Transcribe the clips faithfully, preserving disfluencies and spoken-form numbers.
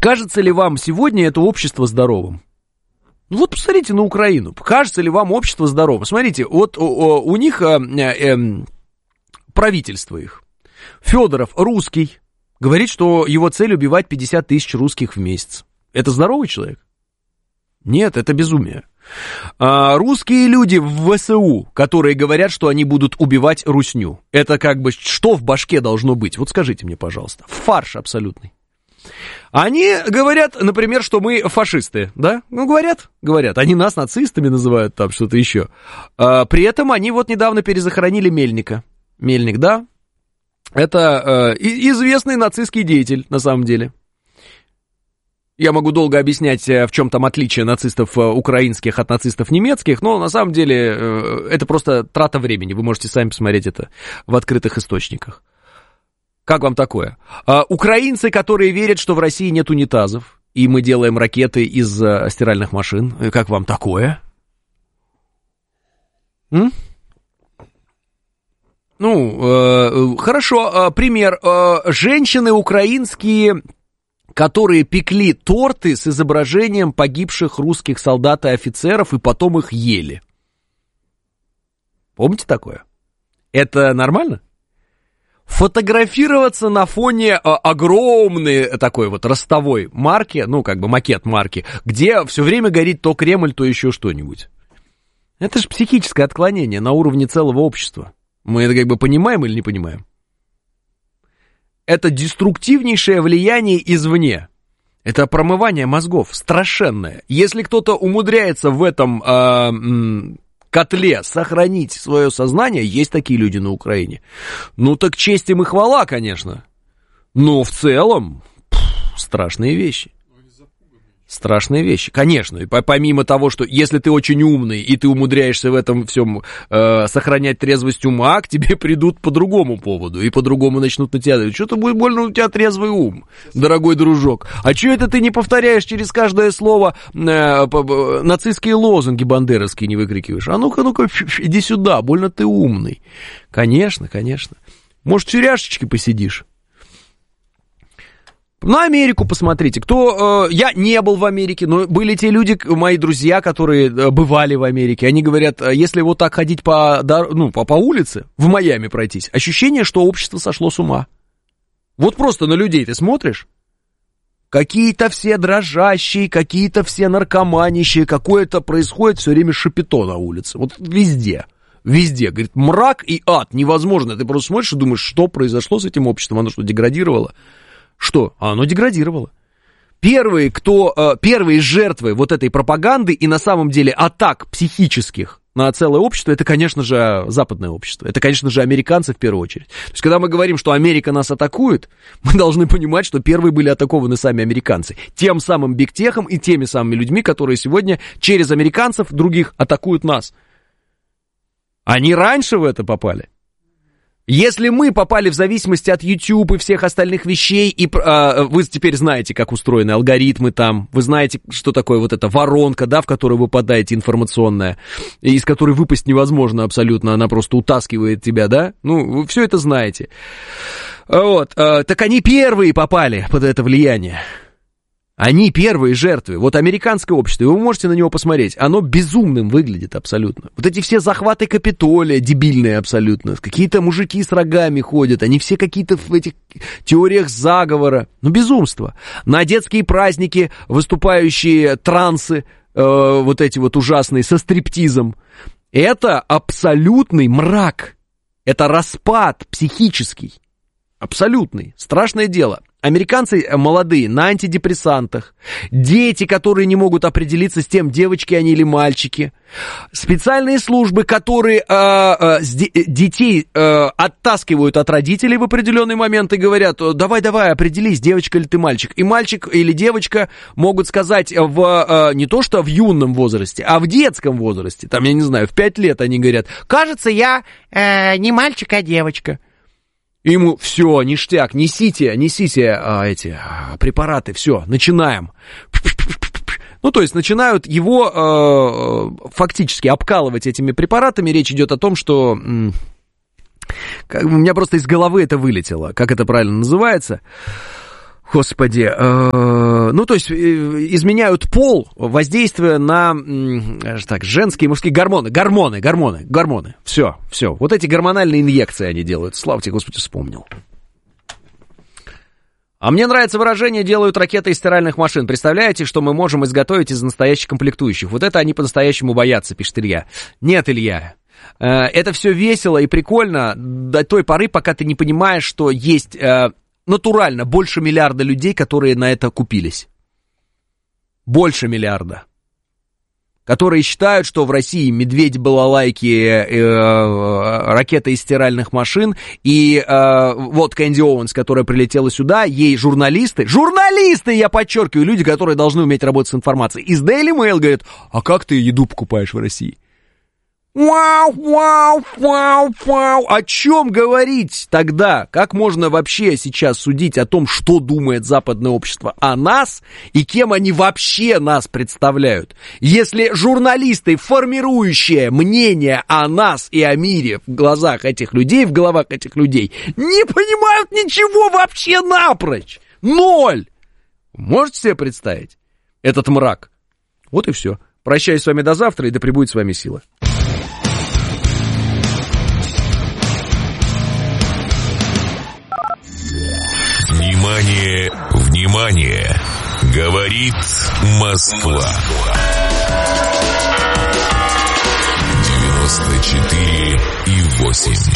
Кажется ли вам сегодня это общество здоровым? Ну вот посмотрите на Украину. Кажется ли вам общество здоровым? Смотрите, вот у, у них э, э, правительство их. Федоров русский. Говорит, что его цель убивать пятьдесят тысяч русских в месяц. Это здоровый человек? Нет, это безумие. А, русские люди в ВСУ, которые говорят, что они будут убивать русню. Это как бы что в башке должно быть? Вот скажите мне, пожалуйста. Фарш абсолютный. Они говорят, например, что мы фашисты, да? Ну, говорят, говорят. Они нас нацистами называют, там что-то еще. А, при этом они вот недавно перезахоронили Мельника. Мельник, да? Это э, известный нацистский деятель, на самом деле. Я могу долго объяснять, в чем там отличие нацистов украинских от нацистов немецких, но на самом деле э, это просто трата времени. Вы можете сами посмотреть это в открытых источниках. Как вам такое? А, украинцы, которые верят, что в России нет унитазов, и мы делаем ракеты из а, стиральных машин. Как вам такое? М? Ну, э, хорошо, э, пример. Э, женщины украинские, которые пекли торты с изображением погибших русских солдат и офицеров, и потом их ели. Помните такое? Это нормально? Фотографироваться на фоне а, огромной такой вот ростовой марки, ну, как бы макет марки, где все время горит то Кремль, то еще что-нибудь. Это же психическое отклонение на уровне целого общества. Мы это как бы понимаем или не понимаем? Это деструктивнейшее влияние извне. Это промывание мозгов, страшенное. Если кто-то умудряется в этом э, м, котле сохранить свое сознание, есть такие люди на Украине, ну так честь им и хвала, конечно. Но в целом, пфф, страшные вещи. Страшные вещи, конечно. И помимо того, что если ты очень умный, и ты умудряешься в этом всем э, сохранять трезвость ума, к тебе придут по другому поводу, и по-другому начнут на тебя говорить: что-то будет больно, у тебя трезвый ум, дорогой дружок. А что это ты не повторяешь через каждое слово э, нацистские лозунги бандеровские не выкрикиваешь? А ну-ка, ну-ка, иди сюда, больно ты умный. Конечно, конечно. Может, в тюряшечке посидишь? На Америку посмотрите. Кто, э, я не был в Америке, но были те люди, мои друзья, которые э, бывали в Америке. Они говорят, если вот так ходить по, ну, по, по улице, в Майами пройтись, ощущение, что общество сошло с ума. Вот просто на людей ты смотришь, какие-то все дрожащие, какие-то все наркоманищие, какое-то происходит все время шапито на улице. Вот везде. Везде. Говорит, мрак и ад. Невозможно. Ты просто смотришь и думаешь, что произошло с этим обществом. Оно что, деградировало? Что? А оно деградировало. Первые, кто, первые жертвы вот этой пропаганды и на самом деле атак психических на целое общество, это, конечно же, западное общество. Это, конечно же, американцы в первую очередь. То есть, когда мы говорим, что Америка нас атакует, мы должны понимать, что первые были атакованы сами американцы. Тем самым бигтехом и теми самыми людьми, которые сегодня через американцев других атакуют нас. Они раньше в это попали. Если мы попали в зависимости от YouTube и всех остальных вещей, и э, вы теперь знаете, как устроены алгоритмы там, вы знаете, что такое вот эта воронка, да, в которую вы попадаете, информационная, из которой выпасть невозможно абсолютно, она просто утаскивает тебя, да, ну, вы все это знаете. Вот, э, так они первые попали под это влияние. Они первые жертвы. Вот американское общество, вы можете на него посмотреть, оно безумным выглядит абсолютно. Вот эти все захваты Капитолия, дебильные абсолютно, какие-то мужики с рогами ходят, они все какие-то в этих теориях заговора. Ну, безумство. На детские праздники выступающие трансы, э, вот эти вот ужасные, со стриптизом. Это абсолютный мрак. Это распад психический. Абсолютный. Страшное дело. Американцы молодые, на антидепрессантах. Дети, которые не могут определиться с тем, девочки они или мальчики. Специальные службы, которые э, э, детей э, оттаскивают от родителей в определенный момент и говорят: давай-давай, определись, девочка или ты мальчик. И мальчик или девочка могут сказать в, э, не то что в юном возрасте, а в детском возрасте. Там, я не знаю, в пять лет они говорят: кажется, я э, не мальчик, а девочка. Ему все, ништяк, несите, несите а, эти а, препараты, все, начинаем. Ну, то есть начинают его э, фактически обкалывать этими препаратами. Речь идет о том, что м- как, у меня просто из головы это вылетело. Как это правильно называется? Господи, э, ну, то есть изменяют пол, воздействуя на так, женские и мужские гормоны, гормоны, гормоны, гормоны. Все, все. Вот эти гормональные инъекции они делают. Слава тебе, Господи, вспомнил. А мне нравится выражение «делают ракеты из стиральных машин». Представляете, что мы можем изготовить из настоящих комплектующих? Вот это они по-настоящему боятся, пишет Илья. Нет, Илья, это все весело и прикольно до той поры, пока ты не понимаешь, что есть натурально больше миллиарда людей, которые на это купились. Больше миллиарда. Которые считают, что в России медведь-балалайки, э, ракеты из стиральных машин, и э, вот Кэнди Оуэнс, которая прилетела сюда, ей журналисты, журналисты, я подчеркиваю, люди, которые должны уметь работать с информацией, из Daily Mail говорят, а как ты еду покупаешь в России? Вау, вау, вау, вау. О чем говорить тогда? Как можно вообще сейчас судить о том, что думает западное общество о нас и кем они вообще нас представляют? Если журналисты, формирующие мнение о нас и о мире в глазах этих людей, в головах этих людей, не понимают ничего вообще напрочь. Ноль. Можете себе представить этот мрак? Вот и все. Прощаюсь с вами до завтра, и да пребудет с вами сила. Внимание, внимание! Говорит Москва. девяносто четыре и восемь.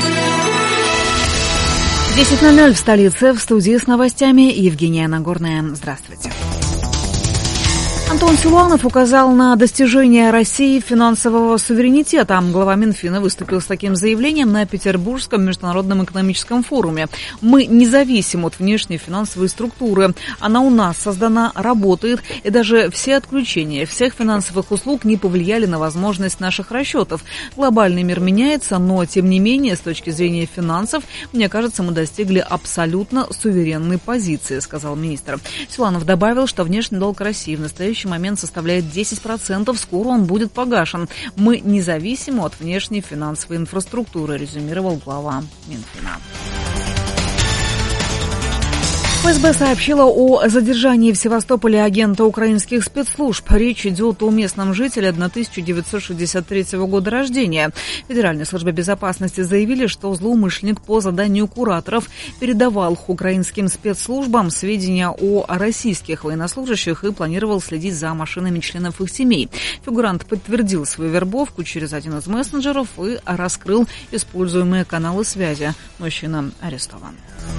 десять ноль ноль в столице, в студии с новостями Евгения Нагорная. Здравствуйте. Антон Силуанов указал на достижение России финансового суверенитета. Глава Минфина выступил с таким заявлением на Петербургском международном экономическом форуме. Мы независим от внешней финансовой структуры. Она у нас создана, работает, и даже все отключения всех финансовых услуг не повлияли на возможность наших расчетов. Глобальный мир меняется, но, тем не менее, с точки зрения финансов, мне кажется, мы достигли абсолютно суверенной позиции, сказал министр. Силуанов добавил, что внешний долг России в настоящий момент составляет десять процентов, скоро он будет погашен. Мы независимы от внешней финансовой инфраструктуры, резюмировал глава Минфина. ФСБ сообщила о задержании в Севастополе агента украинских спецслужб. Речь идет о местном жителе тысяча девятьсот шестьдесят третьего года рождения. Федеральная служба безопасности заявили, что злоумышленник по заданию кураторов передавал украинским спецслужбам сведения о российских военнослужащих и планировал следить за машинами членов их семей. Фигурант подтвердил свою вербовку через один из мессенджеров и раскрыл используемые каналы связи. Мужчина арестован.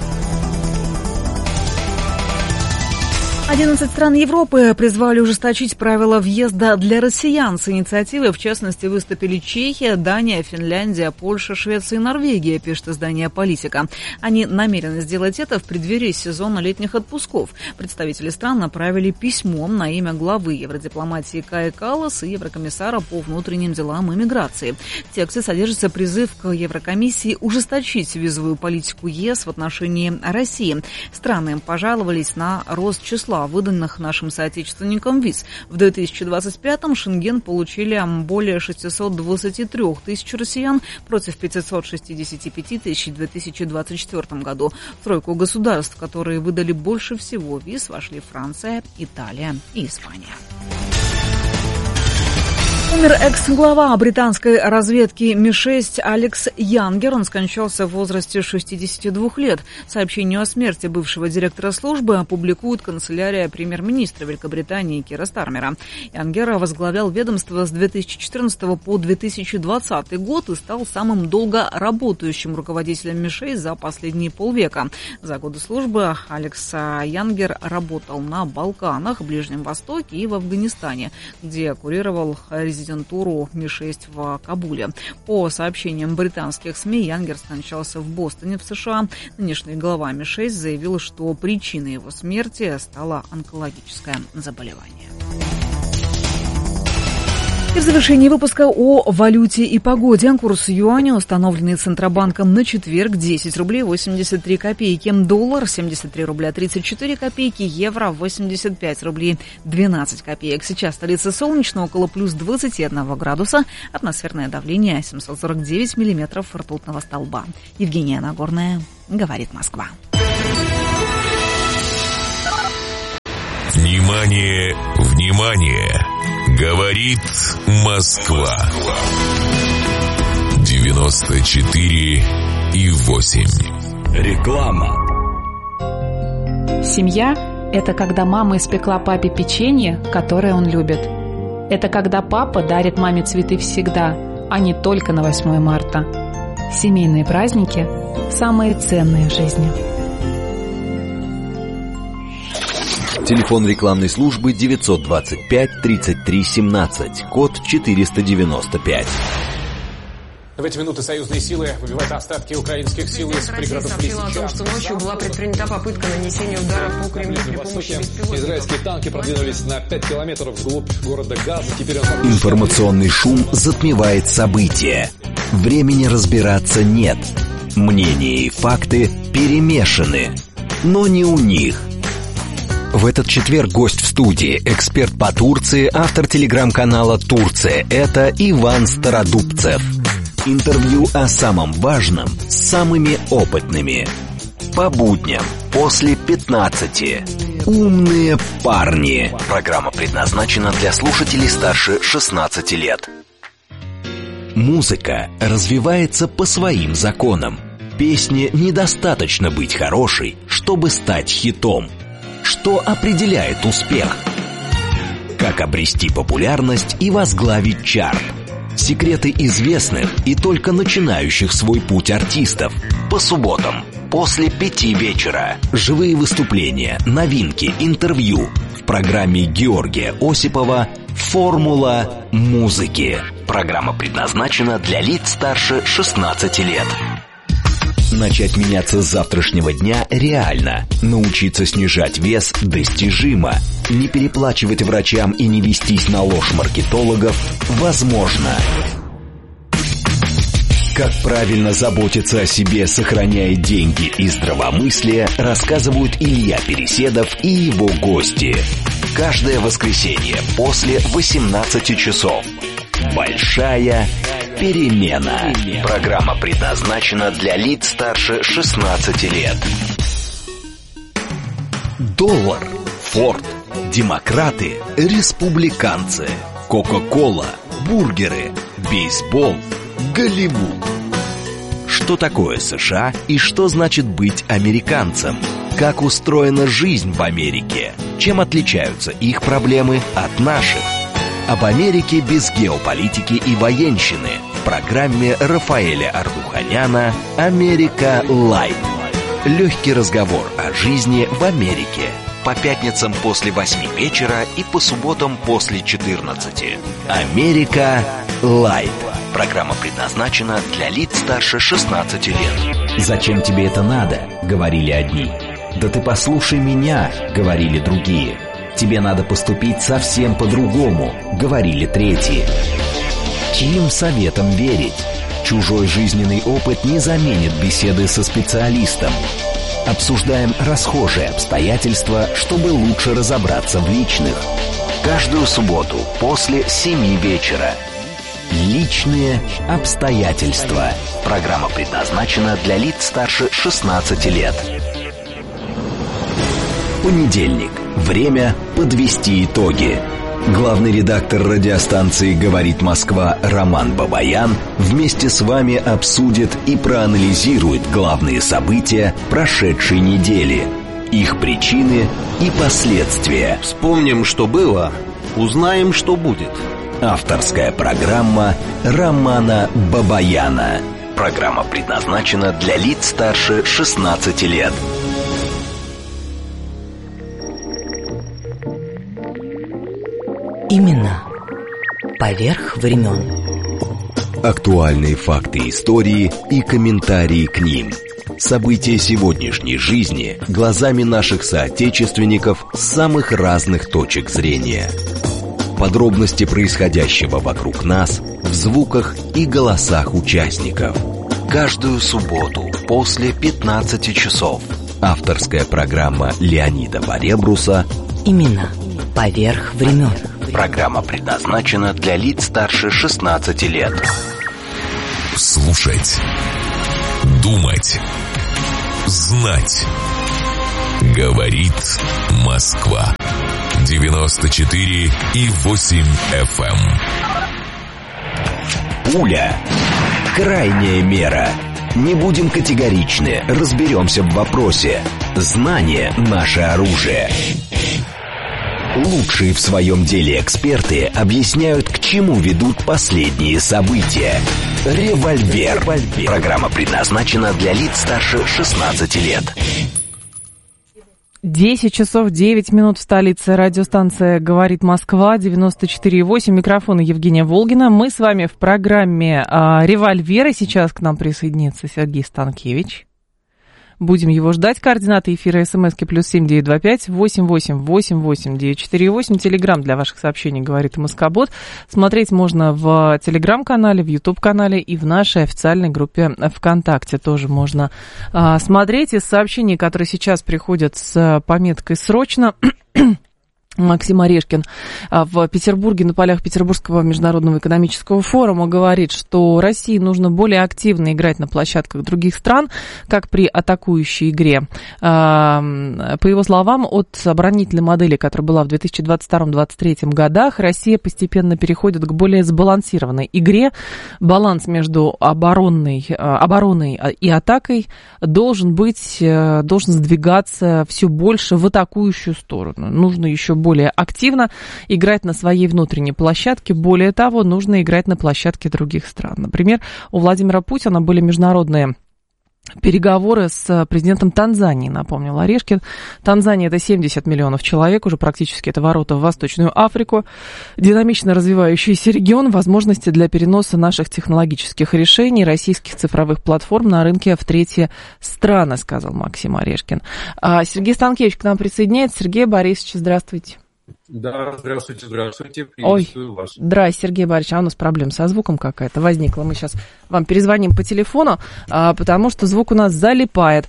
одиннадцать стран Европы призвали ужесточить правила въезда для россиян. С инициативой, в частности, выступили Чехия, Дания, Финляндия, Польша, Швеция и Норвегия, пишет издание «Политика». Они намерены сделать это в преддверии сезона летних отпусков. Представители стран направили письмо на имя главы евродипломатии Каи Каллас и еврокомиссара по внутренним делам и миграции. В тексте содержится призыв к Еврокомиссии ужесточить визовую политику ЕС в отношении России. Страны пожаловались на рост числа выданных нашим соотечественникам виз. В две тысячи двадцать пятом Шенген получили более шестьсот двадцать три тысяч россиян против пятьсот шестьдесят пять тысяч в две тысячи двадцать четвёртом году. В тройку государств, которые выдали больше всего виз, вошли Франция, Италия и Испания. Умер экс-глава британской разведки Ми шесть Алекс Янгер. Он скончался в возрасте шестидесяти двух лет. Сообщение о смерти бывшего директора службы опубликует канцелярия премьер-министра Великобритании Кира Стармера. Янгер возглавлял ведомство с две тысячи четырнадцатого по две тысячи двадцатый год и стал самым долго работающим руководителем Ми шесть за последние полвека. За годы службы Алекс Янгер работал на Балканах, Ближнем Востоке и в Афганистане, где курировал резидентуру резидентуру Ми шесть в Кабуле. По сообщениям британских СМИ, Янгер скончался в Бостоне в США. Нынешний глава Ми шесть заявил, что причиной его смерти стало онкологическое заболевание. И в завершении выпуска о валюте и погоде. Курс юаня, установленный Центробанком на четверг, десять рублей восемьдесят три копейки. Доллар семьдесят три рубля тридцать четыре копейки. Евро восемьдесят пять рублей двенадцать копеек. Сейчас столица солнечно, около плюс двадцати одного градуса. Атмосферное давление семьсот сорок девять миллиметров ртутного столба. Евгения Нагорная, говорит Москва. Внимание, внимание! Говорит Москва. девяносто четыре и восемь. Реклама. Семья – это когда мама испекла папе печенье, которое он любит. Это когда папа дарит маме цветы всегда, а не только на восьмое марта. Семейные праздники – самые ценные в жизни. Телефон рекламной службы девятьсот двадцать пять тридцать три семнадцать, код четыреста девяносто пять. В эти минуты союзные силы выбивают остатки украинских сил из пригородов Лисичанска. Россия сообщила о том, что ночью была предпринята попытка нанесения удара по Кремлю при помощи беспилотников. Израильские танки продвинулись на пять километров вглубь города Газа. Теперь он... Информационный шум затмевает события. Времени разбираться нет. Мнения и факты перемешаны. Но не у них. В этот четверг гость в студии, эксперт по Турции, автор телеграм-канала «Турция». Это Иван Стародубцев. Интервью о самом важном с самыми опытными. По будням после пятнадцати. Умные парни. Программа предназначена для слушателей старше шестнадцати лет. Музыка развивается по своим законам. Песне недостаточно быть хорошей, чтобы стать хитом. Что определяет успех? Как обрести популярность и возглавить чарт? Секреты известных и только начинающих свой путь артистов. По субботам после пяти вечера. Живые выступления, новинки, интервью. В программе Георгия Осипова «Формула музыки». Программа предназначена для лиц старше шестнадцати лет. Начать меняться с завтрашнего дня реально. Научиться снижать вес достижимо. Не переплачивать врачам и не вестись на ложь маркетологов возможно. Как правильно заботиться о себе, сохраняя деньги и здравомыслие, рассказывают Илья Переседов и его гости. Каждое воскресенье после восемнадцати часов. Большая перемена. Программа предназначена для лиц старше шестнадцати лет. Доллар, Форд, демократы, республиканцы, Кока-кола, бургеры, бейсбол, Голливуд. Что такое США и что значит быть американцем? Как устроена жизнь в Америке? Чем отличаются их проблемы от наших? Об Америке без геополитики и военщины в программе Рафаэля Ардуханяна «Америка Лайт». Легкий разговор о жизни в Америке. По пятницам после восьми вечера и по субботам после четырнадцати. «Америка Лайт». Программа предназначена для лиц старше шестнадцати лет. «Зачем тебе это надо?» — говорили одни. «Да ты послушай меня», — говорили другие. «Тебе надо поступить совсем по-другому», — говорили третьи. Чьим советом верить? Чужой жизненный опыт не заменит беседы со специалистом. Обсуждаем расхожие обстоятельства, чтобы лучше разобраться в личных. Каждую субботу после семи вечера. Личные обстоятельства. Программа предназначена для лиц старше шестнадцати лет. Понедельник. Время подвести итоги. Главный редактор радиостанции «Говорит Москва» Роман Бабаян вместе с вами обсудит и проанализирует главные события прошедшей недели, их причины и последствия. Вспомним, что было, узнаем, что будет. Авторская программа Романа Бабаяна. Программа предназначена для лиц старше шестнадцати лет. Именно поверх времен. Актуальные факты истории и комментарии к ним. События сегодняшней жизни глазами наших соотечественников с самых разных точек зрения. Подробности происходящего вокруг нас в звуках и голосах участников. Каждую субботу после пятнадцати часов. Авторская программа Леонида Баребруса Именно поверх времен. Программа предназначена для лиц старше шестнадцати лет. Слушать, думать, знать. Говорит Москва. девяносто четыре и восемь эф эм. Пуля. Крайняя мера. Не будем категоричны, разберемся в вопросе. Знание – наше оружие. Лучшие в своем деле эксперты объясняют, к чему ведут последние события. Револьвер. Программа предназначена для лиц старше шестнадцати лет. десять часов девять минут в столице. Радиостанция «Говорит Москва», девяносто четыре и восемь. Микрофон Евгения Волгина. Мы с вами в программе а, «Револьвер». Сейчас к нам присоединится Сергей Станкевич. Будем его ждать. Координаты эфира смски плюс семь девять два пять восемь восемь восемь восемь девять четыре восемь. Телеграм для ваших сообщений «Говорит Москобот». Смотреть можно в телеграм-канале, в ютуб-канале и в нашей официальной группе ВКонтакте. Тоже можно а, смотреть. Из сообщений, которые сейчас приходят с пометкой «Срочно», Максим Орешкин в Петербурге на полях Петербургского международного экономического форума говорит, что России нужно более активно играть на площадках других стран, как при атакующей игре. По его словам, от оборонительной модели, которая была в две тысячи двадцать втором — две тысячи двадцать третьем годах, Россия постепенно переходит к более сбалансированной игре. Баланс между оборонной, обороной и атакой должен быть, должен сдвигаться все больше в атакующую сторону. Нужно еще более активно играть на своей внутренней площадке. Более того, нужно играть на площадке других стран. Например, у Владимира Путина были международные переговоры с президентом Танзании, напомнил Орешкин. Танзания — это семьдесят миллионов человек, уже практически это ворота в Восточную Африку. Динамично развивающийся регион, возможности для переноса наших технологических решений, российских цифровых платформ на рынке в третьи страны, сказал Максим Орешкин. А Сергей Станкевич к нам присоединяется. Сергей Борисович, здравствуйте. Да, здравствуйте, здравствуйте, приветствую Ой, вас. Здрасте, Сергей Борисович, а у нас проблема со звуком какая-то возникла. Мы сейчас вам перезвоним по телефону, а, потому что звук у нас залипает.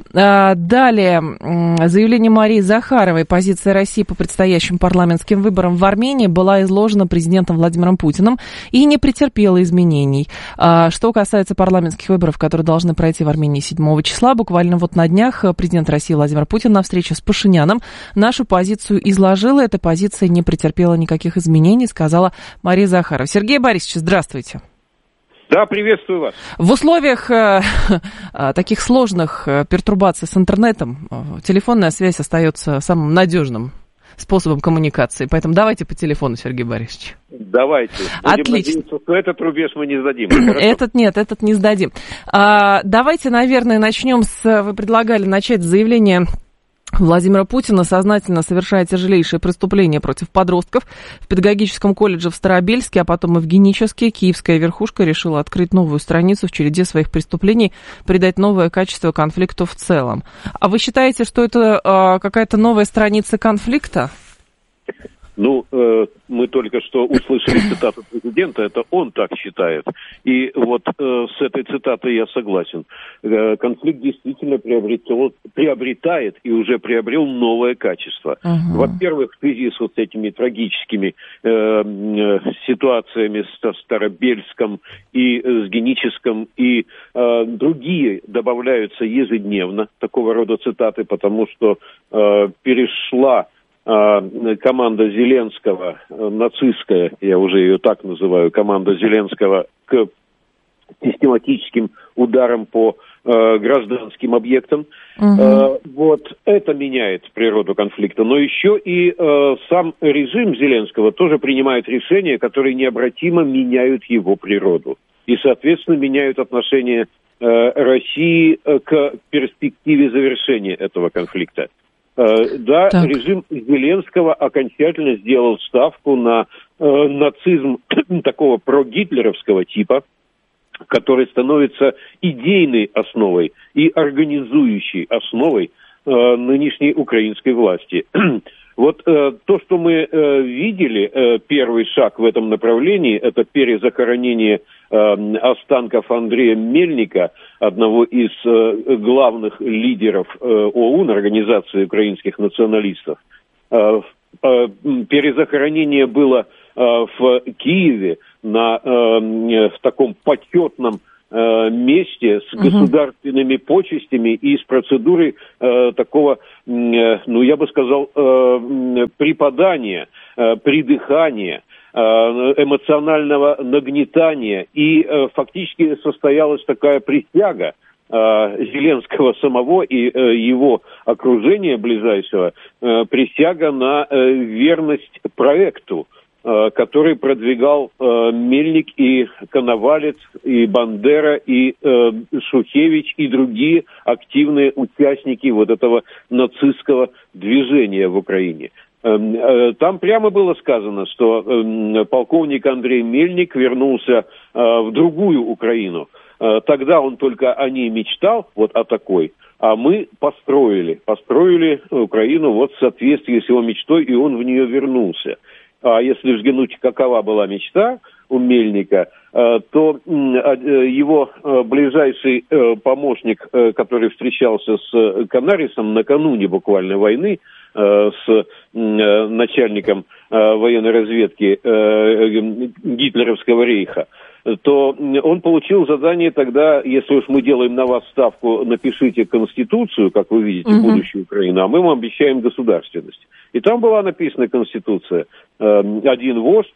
А, далее, заявление Марии Захаровой. Позиция России по предстоящим парламентским выборам в Армении была изложена президентом Владимиром Путиным и не претерпела изменений. А, что касается парламентских выборов, которые должны пройти в Армении седьмого числа, буквально вот на днях президент России Владимир Путин на встрече с Пашиняном нашу позицию изложила. Эта позиция не претерпела никаких изменений, сказала Мария Захарова. Сергей Борисович, здравствуйте. Да, приветствую вас. В условиях э, таких сложных э, пертурбаций с интернетом э, телефонная связь остается самым надежным способом коммуникации. Поэтому давайте по телефону, Сергей Борисович. Давайте. Будем Отлично. надеяться, что этот рубеж мы не сдадим. Этот нет, этот не сдадим. А, давайте, наверное, начнем с... Вы предлагали начать с заявления Владимира Путина: сознательно совершая тяжелейшие преступления против подростков. В педагогическом колледже в Старобельске, а потом и в Геническе, киевская верхушка решила открыть новую страницу в череде своих преступлений, придать новое качество конфликту в целом. А вы считаете, что это э, какая-то новая страница конфликта? Ну, э, мы только что услышали цитату президента, это он так считает. И вот э, с этой цитатой я согласен. Э, конфликт действительно приобретел, приобретает и уже приобрел новое качество. Uh-huh. Во-первых, в связи с вот этими трагическими э, э, ситуациями со Старобельском и с Геническом, и э, другие добавляются ежедневно, такого рода цитаты, потому что э, перешла команда Зеленского, нацистская, я уже ее так называю, команда Зеленского, к систематическим ударам по э, гражданским объектам. Угу. Э, вот это меняет природу конфликта. Но еще и э, сам режим Зеленского тоже принимает решения, которые необратимо меняют его природу. И, соответственно, меняют отношение э, России к перспективе завершения этого конфликта. Да, так. Режим Зеленского окончательно сделал ставку на э, нацизм такого прогитлеровского типа, который становится идейной основой и организующей основой э, нынешней украинской власти. Вот э, то, что мы э, видели, э, первый шаг в этом направлении, это перезахоронение э, останков Андрея Мельника, одного из э, главных лидеров э, ОУН, Организации украинских националистов. Э, э, перезахоронение было э, в Киеве на э, в таком почетном э, месте с государственными почестями и с процедурой э, такого, э, ну, я бы сказал, э, преподания, э, придыхания, э, эмоционального нагнетания. И э, фактически состоялась такая присяга э, Зеленского самого и э, его окружения ближайшего, э, присяга на э, верность проекту, который продвигал э, Мельник и Коновалец, и Бандера, и э, Шухевич, и другие активные участники вот этого нацистского движения в Украине. Э, э, там прямо было сказано, что э, полковник Андрей Мельник вернулся э, в другую Украину. Э, тогда он только о ней мечтал, вот о такой, а мы построили, построили Украину вот в соответствии с его мечтой, и он в нее вернулся. А если взглянуть, какова была мечта у Мельника, то его ближайший помощник, который встречался с Канарисом накануне буквально войны, с начальником военной разведки гитлеровского рейха, то он получил задание тогда, если уж мы делаем на вас ставку, напишите Конституцию, как вы видите, uh-huh. будущую Украину, а мы вам обещаем государственность. И там была написана Конституция. Один вождь,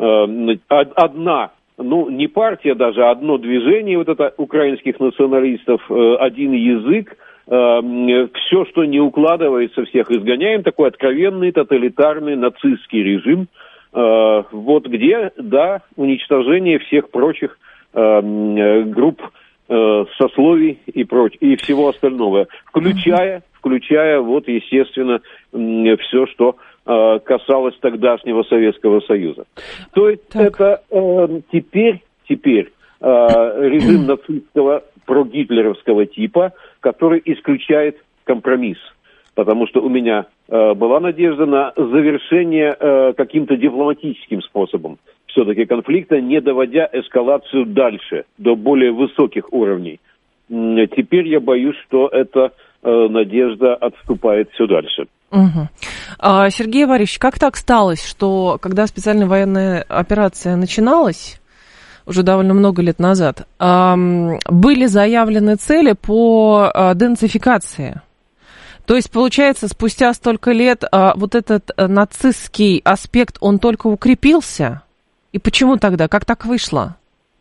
одна, ну не партия даже, а одно движение вот это украинских националистов, один язык, все, что не укладывается, всех изгоняем, такой откровенный тоталитарный нацистский режим, вот где, да, уничтожение всех прочих групп, сословий и проч... и всего остального, включая, включая, вот, естественно, все, что касалось тогдашнего Советского Союза. То есть так. это э, теперь, теперь э, режим нацистского прогитлеровского типа, который исключает компромисс. Потому что у меня э, была надежда на завершение э, каким-то дипломатическим способом все-таки конфликта, не доводя эскалацию дальше, до более высоких уровней. Теперь я боюсь, что эта э, надежда отступает все дальше. Угу. А, Сергей Валерьевич, как так сталось, что когда специальная военная операция начиналась, уже довольно много лет назад, а, были заявлены цели по а, денацификации? То есть, получается, спустя столько лет а, вот этот а, нацистский аспект, он только укрепился? И почему тогда? Как так вышло?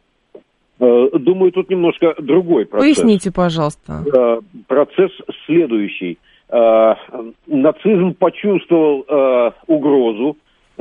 Думаю, тут немножко другой процесс. Поясните, пожалуйста. Процесс следующий. Нацизм почувствовал угрозу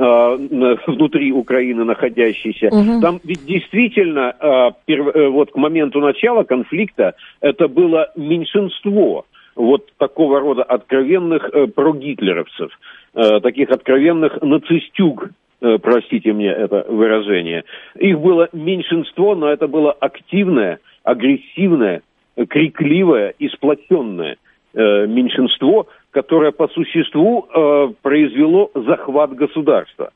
внутри Украины находящейся. Угу. Там ведь действительно, вот к моменту начала конфликта, это было меньшинство вот такого рода откровенных прогитлеровцев, таких откровенных нацистюг. Простите мне это выражение. Их было меньшинство, но это было активное, агрессивное, крикливое и сплоченное э, меньшинство, которое по существу э, произвело захват государства.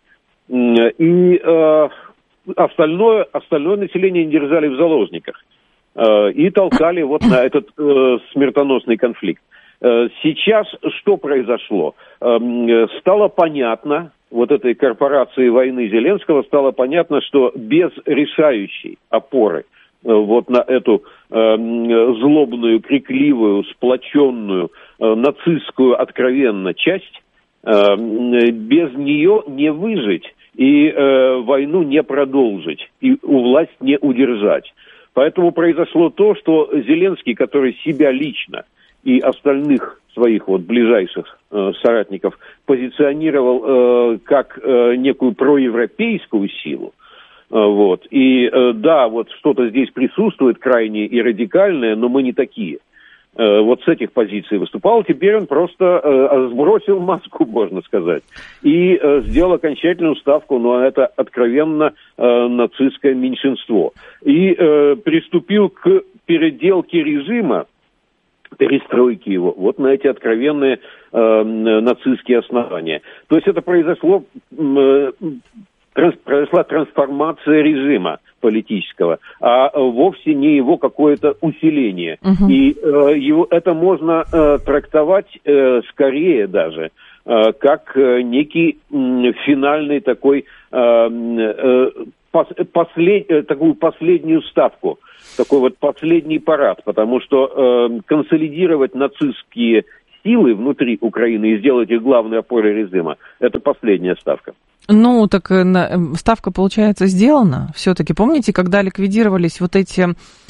И э, остальное, остальное население держали в заложниках э, и толкали вот на этот э, смертоносный конфликт. Э, сейчас что произошло? Э, стало понятно, вот этой корпорации войны Зеленского стало понятно, что без решающей опоры э, вот на эту э, злобную, крикливую, сплоченную, э, нацистскую откровенно часть, э, без нее не выжить и э, войну не продолжить, и у власть не удержать. Поэтому произошло то, что Зеленский, который себя лично и остальных своих вот ближайших э, соратников позиционировал э, как э, некую проевропейскую силу, э, вот, и э, да, вот что-то здесь присутствует крайне и радикальное, но мы не такие. Э, вот с этих позиций выступал, теперь он просто э, сбросил маску, можно сказать, и э, сделал окончательную ставку на это откровенно э, нацистское меньшинство. И э, приступил к переделке режима, перестройки его, вот на эти откровенные э, нацистские основания. То есть это произошло, э, транс, произошла трансформация режима политического, а вовсе не его какое-то усиление. Uh-huh. И э, его, это можно э, трактовать э, скорее даже э, как э, некий э, финальный такой э, э, пос, послед, такую последнюю ставку, такой вот последний парад, потому что э, консолидировать нацистские силы внутри Украины и сделать их главной опорой режима, это последняя ставка. Ну, так ставка, получается, сделана. Все-таки помните, когда ликвидировались вот эти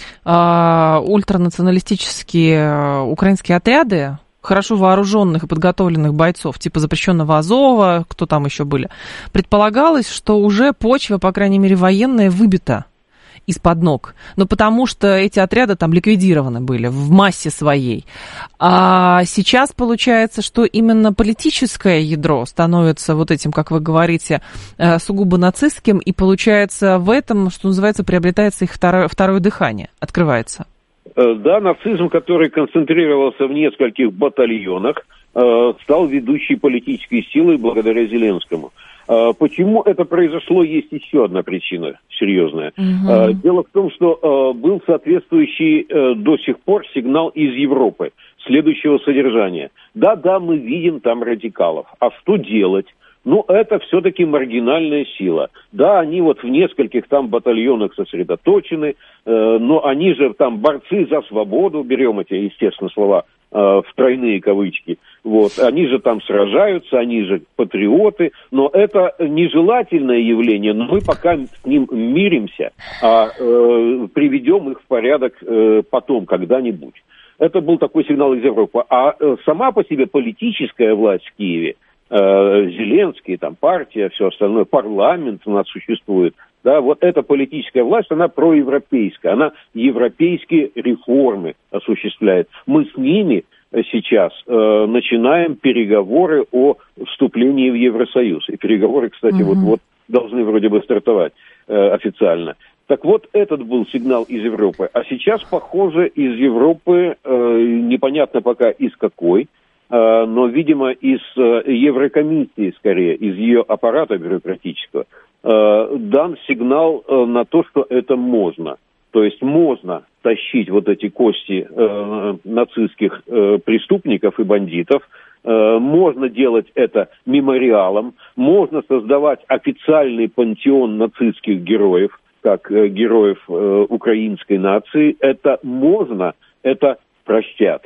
э, ультранационалистические украинские отряды, хорошо вооруженных и подготовленных бойцов, типа запрещенного Азова, кто там еще были, предполагалось, что уже почва, по крайней мере, военная, выбита из-под ног. Но потому что эти отряды там ликвидированы были в массе своей. А сейчас получается, что именно политическое ядро становится вот этим, как вы говорите, сугубо нацистским, и получается в этом, что называется, приобретается их второе, второе дыхание, открывается. Да, нацизм, который концентрировался в нескольких батальонах, стал ведущей политической силой благодаря Зеленскому. Почему это произошло, есть еще одна причина серьезная. Угу. Дело в том, что был соответствующий до сих пор сигнал из Европы следующего содержания. Да-да, мы видим там радикалов. А что делать? Ну, это все-таки маргинальная сила. Да, они вот в нескольких там батальонах сосредоточены, э, но они же там борцы за свободу, берем эти, естественно, слова э, в тройные кавычки, вот, они же там сражаются, они же патриоты, но это нежелательное явление, но мы пока с ним миримся, а э, приведем их в порядок э, потом, когда-нибудь. Это был такой сигнал из Европы. А э, сама по себе политическая власть в Киеве, Зеленский, там партия, все остальное, парламент у нас существует, да, вот эта политическая власть, она проевропейская, она европейские реформы осуществляет. Мы с ними сейчас э, начинаем переговоры о вступлении в Евросоюз. И переговоры, кстати, mm-hmm. вот-вот должны вроде бы стартовать э, официально. Так вот, этот был сигнал из Европы. А сейчас, похоже, из Европы, э, непонятно пока из какой, но, видимо, из Еврокомиссии, скорее, из ее аппарата бюрократического, дан сигнал на то, что это можно. То есть можно тащить вот эти кости нацистских преступников и бандитов, можно делать это мемориалом, можно создавать официальный пантеон нацистских героев, как героев украинской нации. Это можно, это простят.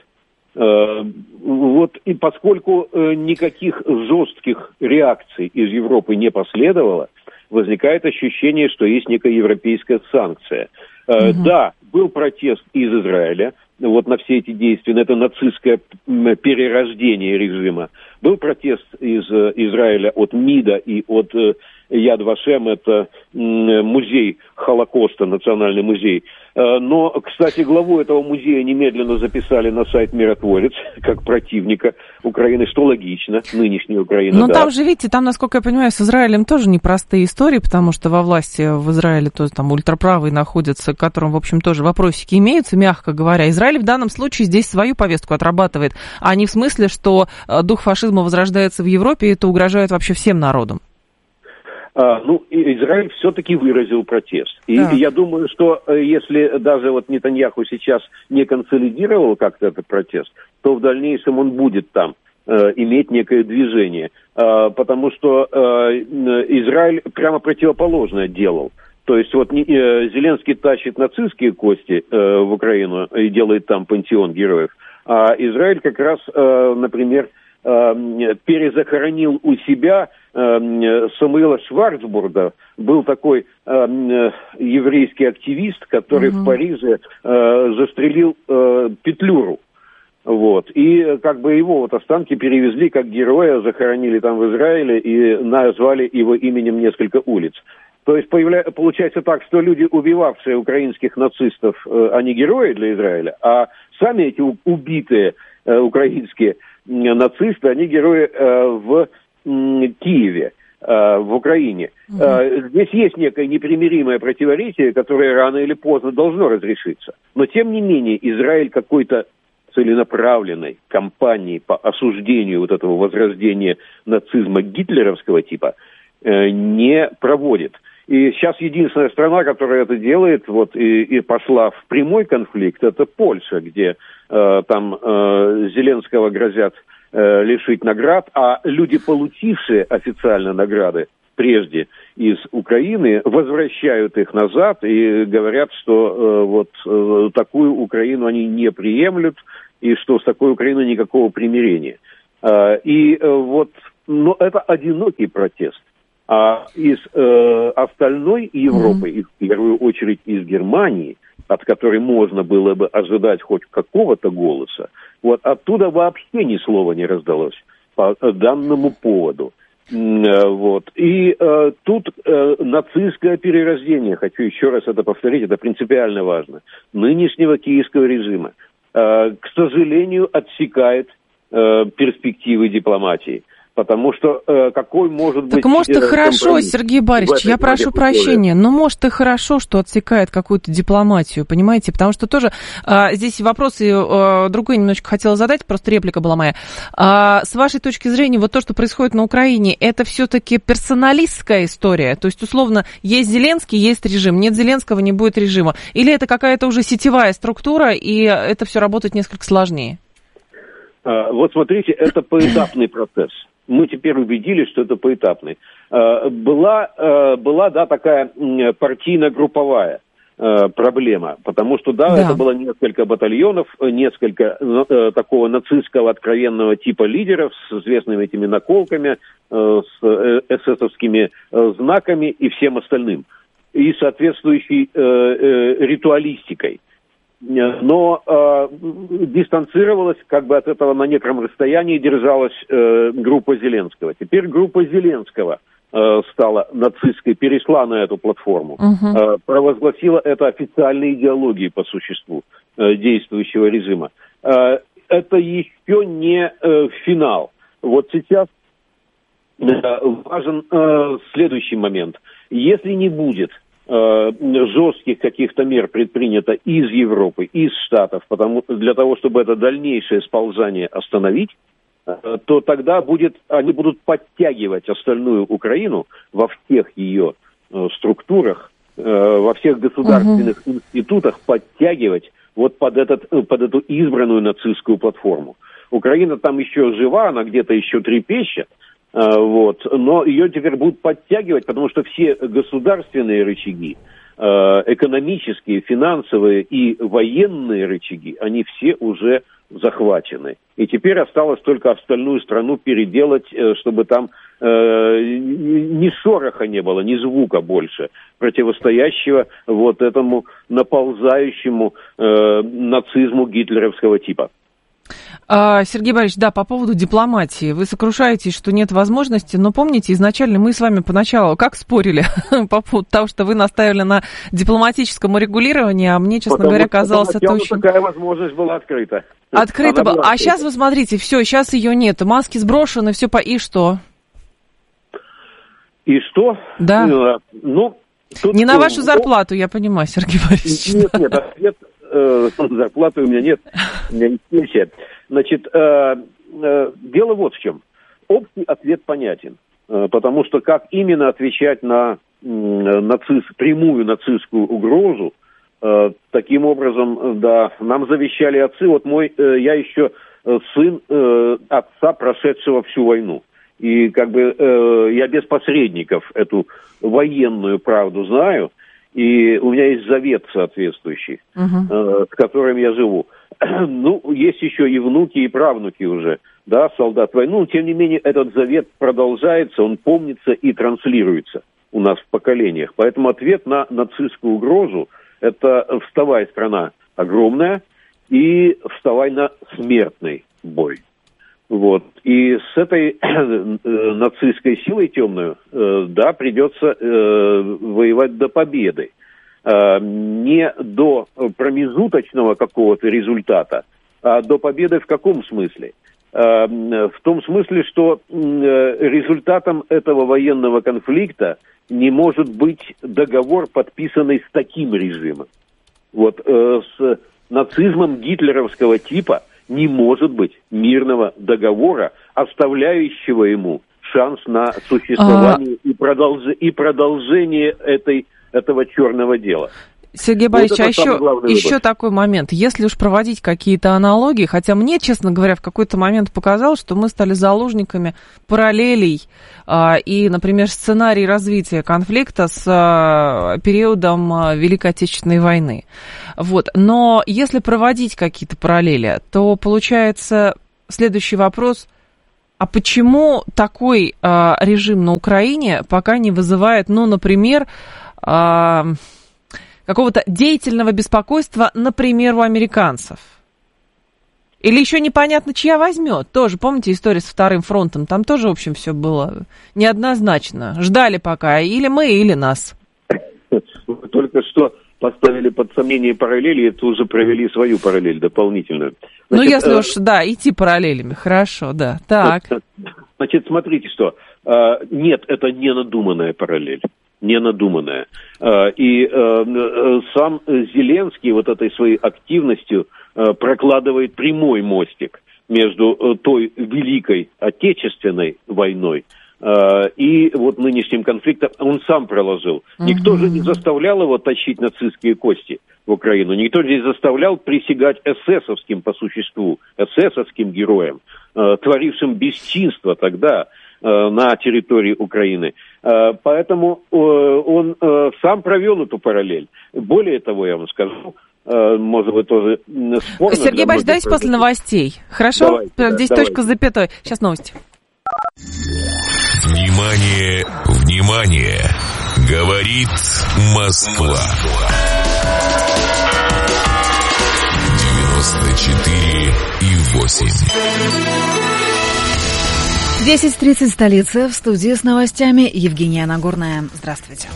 Вот и поскольку никаких жестких реакций из Европы не последовало, возникает ощущение, что есть некая европейская санкция. Mm-hmm. Да, был протест из Израиля, вот на все эти действия, на это нацистское перерождение режима. Был протест из Израиля от МИДа и от Яд Вашем, это музей Холокоста, национальный музей. Но, кстати, главу этого музея немедленно записали на сайт «Миротворец», как противника Украины, что логично, нынешней Украины. Но да. Там же, видите, там, насколько я понимаю, с Израилем тоже непростые истории, потому что во власти в Израиле тоже там ультраправые находятся, к которым, в общем, тоже вопросики имеются, мягко говоря. Израиль в данном случае здесь свою повестку отрабатывает, а не в смысле, что дух фашизма возрождается в Европе, и это угрожает вообще всем народам. А, ну, Израиль все-таки выразил протест. И да. я думаю, что если даже вот Нетаньяху сейчас не консолидировал как-то этот протест, то в дальнейшем он будет там э, иметь некое движение. Э, потому что э, Израиль прямо противоположное делал. То есть вот э, Зеленский тащит нацистские кости э, в Украину и делает там пантеон героев. А Израиль как раз, э, например, перезахоронил у себя э, Самуила Шварцбурга, был такой э, еврейский активист, который угу. в Париже э, застрелил э, Петлюру. Вот. И как бы его вот останки перевезли как героя, захоронили там в Израиле и назвали его именем несколько улиц. То есть появля... получается так, что люди, убивавшие украинских нацистов, э, они герои для Израиля, а сами эти убитые э, украинские нацисты, они герои э, в э, Киеве, э, в Украине. Mm-hmm. Э, здесь есть некое непримиримое противоречие, которое рано или поздно должно разрешиться. Но, тем не менее, Израиль какой-то целенаправленной кампании по осуждению вот этого возрождения нацизма гитлеровского типа э, не проводит. И сейчас единственная страна, которая это делает, вот, и, и пошла в прямой конфликт, это Польша, где э, там э, Зеленского грозят э, лишить наград, а люди, получившие официально награды прежде из Украины, возвращают их назад и говорят, что э, вот э, такую Украину они не приемлют, и что с такой Украиной никакого примирения. Э, и э, вот, но это одинокий протест. А из э, остальной Европы, mm-hmm. и в первую очередь из Германии, от которой можно было бы ожидать хоть какого-то голоса, вот оттуда вообще ни слова не раздалось по данному поводу. Вот. И э, тут э, нацистское перерождение, хочу еще раз это повторить, это принципиально важно, нынешнего киевского режима, э, к сожалению, отсекает э, перспективы дипломатии. Потому что э, какой может быть... Так может и э, хорошо, Сергей Борисович, я прошу прощения, но может и хорошо, что отсекает какую-то дипломатию, понимаете? Потому что тоже э, здесь вопросы э, другой немножечко хотела задать, просто реплика была моя. А, с вашей точки зрения, вот то, что происходит на Украине, это все-таки персоналистская история? То есть, условно, есть Зеленский, есть режим, нет Зеленского, не будет режима? Или это какая-то уже сетевая структура, и это все работает несколько сложнее? А, вот смотрите, это поэтапный процесс. Мы теперь убедились, что это поэтапный. Была, была да, такая партийно-групповая проблема, потому что, да, да, это было несколько батальонов, несколько такого нацистского откровенного типа лидеров с известными этими наколками, с эсэсовскими знаками и всем остальным, и соответствующей ритуалистикой. Но э, дистанцировалась как бы от этого на некотором расстоянии, держалась э, группа Зеленского. Теперь группа Зеленского э, стала нацистской, перешла на эту платформу, uh-huh. э, провозгласила это официальной идеологией по существу э, действующего режима. Э, это еще не э, финал. Вот сейчас э, важен э, следующий момент. Если не будет жестких каких-то мер предпринято из Европы, из Штатов, потому, для того, чтобы это дальнейшее сползание остановить, то тогда будет, они будут подтягивать остальную Украину во всех ее структурах, во всех государственных uh-huh. институтах, подтягивать вот под, этот, под эту избранную нацистскую платформу. Украина там еще жива, она где-то еще трепещет, вот, но ее теперь будут подтягивать, потому что все государственные рычаги, экономические, финансовые и военные рычаги, они все уже захвачены. И теперь осталось только остальную страну переделать, чтобы там э, ни шороха не было, ни звука больше, противостоящего вот этому наползающему э, нацизму гитлеровского типа. Сергей Борисович, да, по поводу дипломатии. Вы сокрушаетесь, что нет возможности, но помните, изначально мы с вами поначалу как спорили по поводу того, что вы настаивали на дипломатическом урегулировании, а мне, честно Потому говоря, казалось, это очень... такая возможность была открыта. Открыта была. А сейчас вы смотрите, все, сейчас ее нет, маски сброшены, все по... И что? И что? Да. Ну, тут... Не на вашу зарплату, я понимаю, Сергей Борисович. Нет, нет, ответ... Зарплаты у меня нет, у меня есть пенсия. Значит, э, э, дело вот в чем. Общий ответ понятен, э, потому что как именно отвечать на э, нацист, прямую нацистскую угрозу, э, таким образом, да, нам завещали отцы. Вот мой, э, я еще сын э, отца, прошедшего всю войну. И как бы э, я без посредников эту военную правду знаю. И у меня есть завет соответствующий, uh-huh. э, с которым я живу. Ну, есть еще и внуки, и правнуки уже, да, солдат войны. Но, тем не менее, этот завет продолжается, он помнится и транслируется у нас в поколениях. Поэтому ответ на нацистскую угрозу – это вставай, страна огромная, и вставай на смертный бой. Вот. И с этой э, нацистской силой темную, э, да, придется э, воевать до победы. Э, не до промежуточного какого-то результата, а до победы в каком смысле? Э, в том смысле, что э, результатом этого военного конфликта не может быть договор, подписанный с таким режимом. Вот э, с нацизмом гитлеровского типа не может быть мирного договора, оставляющего ему шанс на существование а... и, продолж... и продолжение этой, этого черного дела. Сергей Борисович, вот а еще, еще такой момент. Если уж проводить какие-то аналогии, хотя мне, честно говоря, в какой-то момент показалось, что мы стали заложниками параллелей а, и, например, сценарий развития конфликта с а, периодом а, Великой Отечественной войны. Вот. Но если проводить какие-то параллели, то получается следующий вопрос. А почему такой а, режим на Украине пока не вызывает, ну, например, а, какого-то деятельного беспокойства, например, у американцев? Или еще непонятно, чья возьмет. Тоже, помните, история с Вторым фронтом? Там тоже, в общем, все было неоднозначно. Ждали пока или мы, или нас. Вы только что поставили под сомнение параллели, это уже провели свою параллель дополнительную. Значит, ну, если э... уж, да, идти параллелями, хорошо, да. Так. Значит, смотрите, что. Нет, это не надуманная параллель. Не надуманная. И сам Зеленский вот этой своей активностью прокладывает прямой мостик между той Великой Отечественной войной и вот нынешним конфликтом. Он сам проложил. Никто uh-huh. же не заставлял его тащить нацистские кости в Украину. Никто же не заставлял присягать эсэсовским по существу, эсэсовским героям, творившим бесчинство тогда на территории Украины. Поэтому он сам провел эту параллель. Более того, я вам скажу, может быть, тоже спорно. Сергей Борисович, давайте после новостей. Хорошо? Давайте, Здесь да, точка с запятой. Сейчас новости. Внимание, внимание! Говорит Москва. девяносто четыре и восемь. десять тридцать, столица. В студии с новостями Евгения Нагорная. Здравствуйте.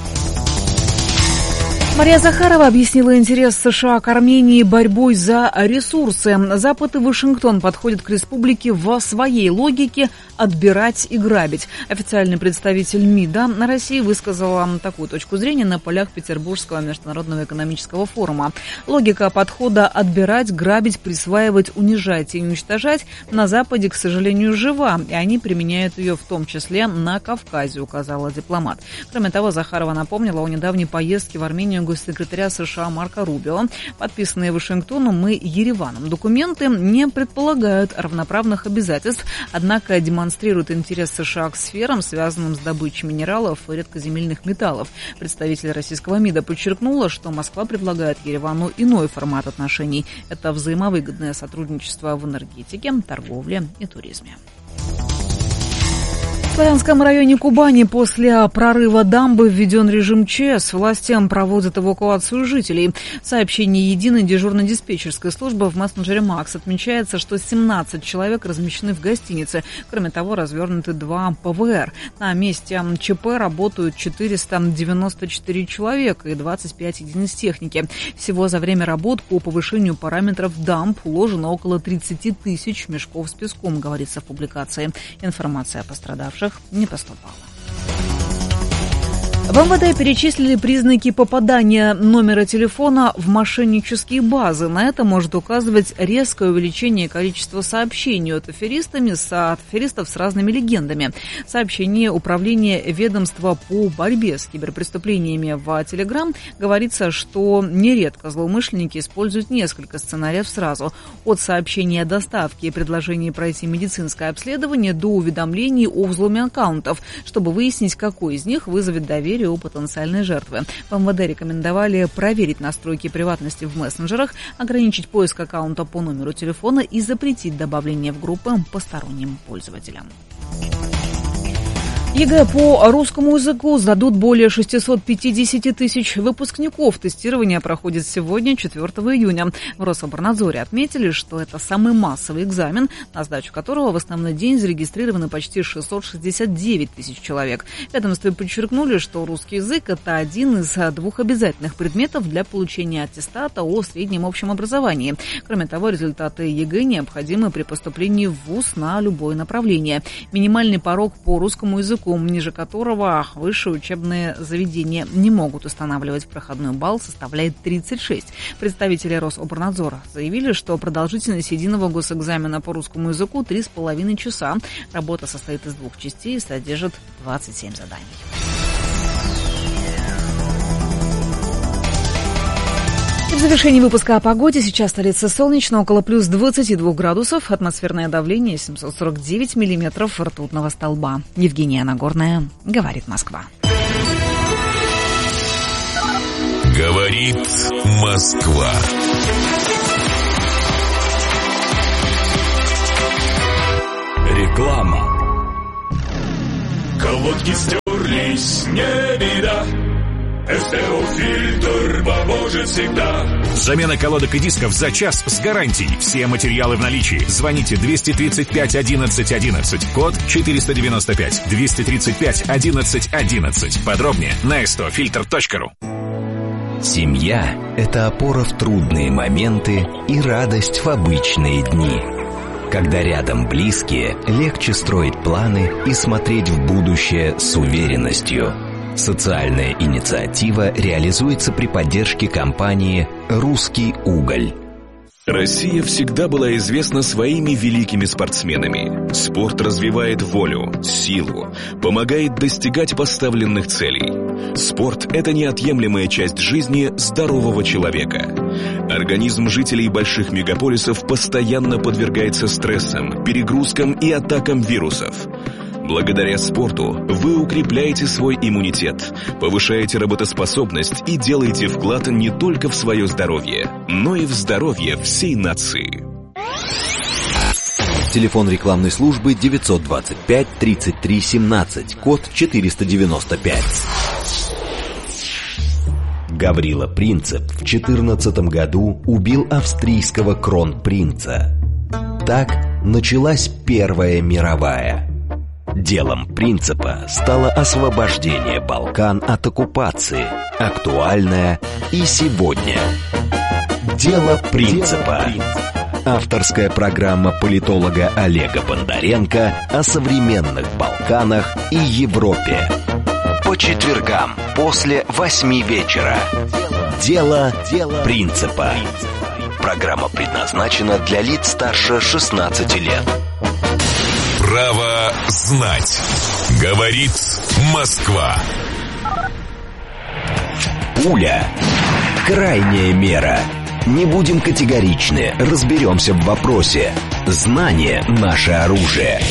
Мария Захарова объяснила интерес США к Армении борьбой за ресурсы. Запад и Вашингтон подходят к республике во своей логике отбирать и грабить. Официальный представитель МИДа на России высказала такую точку зрения на полях Петербургского международного экономического форума. Логика подхода отбирать, грабить, присваивать, унижать и уничтожать на Западе, к сожалению, жива, и они применяют ее в том числе на Кавказе, указала дипломат. Кроме того, Захарова напомнила о недавней поездке в Армению госсекретаря США Марко Рубио. Подписанные Вашингтоном и Ереваном документы не предполагают равноправных обязательств, однако демонстрируют интерес США к сферам, связанным с добычей минералов и редкоземельных металлов. Представитель российского МИДа подчеркнула, что Москва предлагает Еревану иной формат отношений. Это взаимовыгодное сотрудничество в энергетике, торговле и туризме. В Славянском районе Кубани после прорыва дамбы введен режим ЧС. Властям проводят эвакуацию жителей. В сообщении единой дежурно-диспетчерской службы в мессенджере МАКС отмечается, что семнадцать человек размещены в гостинице. Кроме того, развернуты два ПВР. На месте ЧП работают четыреста девяносто четыре человека и двадцать пять единиц техники. Всего за время работ по повышению параметров дамб уложено около тридцать тысяч мешков с песком, говорится в публикации. Информация о пострадавших не поступало. В МВД перечислили признаки попадания номера телефона в мошеннические базы. На это может указывать резкое увеличение количества сообщений от аферистами, от аферистов с разными легендами. В сообщении Управления ведомства по борьбе с киберпреступлениями в Телеграм говорится, что нередко злоумышленники используют несколько сценариев сразу. От сообщения о доставке и предложения пройти медицинское обследование до уведомлений о взломе аккаунтов, чтобы выяснить, какой из них вызовет доверие у потенциальной жертвы. В МВД рекомендовали проверить настройки приватности в мессенджерах, ограничить поиск аккаунта по номеру телефона и запретить добавление в группы посторонним пользователям. ЕГЭ по русскому языку сдадут более шестьсот пятьдесят тысяч выпускников. Тестирование проходит сегодня, четвёртого июня. В Рособорнадзоре отметили, что это самый массовый экзамен, на сдачу которого в основной день зарегистрированы почти шестьсот шестьдесят девять тысяч человек. В ведомстве подчеркнули, что русский язык – это один из двух обязательных предметов для получения аттестата о среднем общем образовании. Кроме того, результаты ЕГЭ необходимы при поступлении в вуз на любое направление. Минимальный порог по русскому языку, ниже которого высшие учебные заведения не могут устанавливать проходной балл, составляет тридцать шесть. Представители Рособорнадзора заявили, что продолжительность единого госэкзамена по русскому языку три с половиной часа. Работа состоит из двух частей и содержит двадцать семь заданий. В завершении выпуска о погоде. Сейчас столица солнечно, около плюс двадцати двух градусов. Атмосферное давление семьсот сорок девять миллиметров ртутного столба. Евгения Нагорная, говорит Москва. Говорит Москва. Реклама. Колодки стерлись, не беда. СТО-фильтр поможет всегда. Замена колодок и дисков за час с гарантией. Все материалы в наличии. Звоните двести тридцать пять одиннадцать одиннадцать. Код четыреста девяносто пять. двести тридцать пять одиннадцать одиннадцать. Подробнее на эс тэ о фильтр точка ру. Семья – это опора в трудные моменты и радость в обычные дни. Когда рядом близкие, легче строить планы и смотреть в будущее с уверенностью. Социальная инициатива реализуется при поддержке компании «Русский уголь». Россия всегда была известна своими великими спортсменами. Спорт развивает волю, силу, помогает достигать поставленных целей. Спорт – это неотъемлемая часть жизни здорового человека. Организм жителей больших мегаполисов постоянно подвергается стрессам, перегрузкам и атакам вирусов. Благодаря спорту вы укрепляете свой иммунитет, повышаете работоспособность и делаете вклад не только в свое здоровье, но и в здоровье всей нации. Телефон рекламной службы девятьсот двадцать пять тридцать три семнадцать, код четыреста девяносто пять. Гаврила Принцип в четырнадцатом году убил австрийского кронпринца. Так началась Первая мировая. Делом Принципа стало освобождение Балкан от оккупации, актуальное и сегодня. Дело Принципа. Авторская программа политолога Олега Бондаренко о современных Балканах и Европе. По четвергам после восьми вечера. Дело Принципа. Программа предназначена для лиц старше шестнадцати лет. Право знать. Говорит Москва. Пуля. Крайняя мера. Не будем категоричны, разберемся в вопросе. Знание – наше оружие.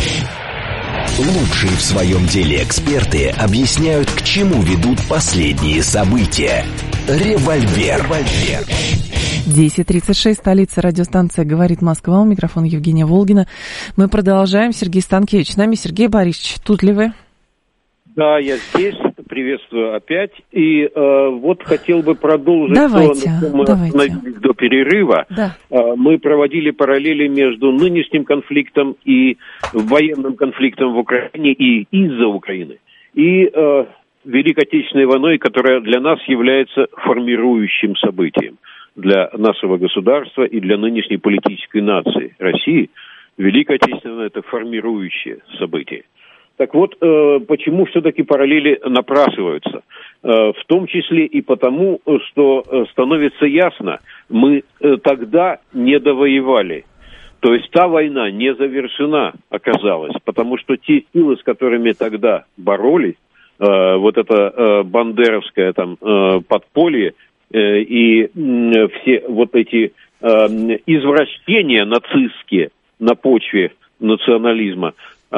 Лучшие в своем деле эксперты объясняют, к чему ведут последние события. Револьвер. Револьвер. десять тридцать шесть, столица, радиостанция «Говорит Москва». У микрофона Евгения Волгина. Мы продолжаем. Сергей Станкевич с нами. Сергей Борисович, тут ли вы? Да, я здесь. Приветствую опять. И э, вот хотел бы продолжить давайте, то, на чем мы давайте. остановились до перерыва. Да. Э, мы проводили параллели между нынешним конфликтом и военным конфликтом в Украине и из-за Украины. И э, Великой Отечественной войной, которая для нас является формирующим событием для нашего государства и для нынешней политической нации России. Великая Отечественная война – это формирующее событие. Так вот, э, почему все-таки параллели напрашиваются? Э, в том числе и потому, что э, становится ясно, мы э, тогда не довоевали. То есть та война не завершена оказалась, потому что те силы, с которыми тогда боролись, э, вот это э, бандеровское там э, подполье э, и э, все вот эти э, извращения нацистские на почве национализма,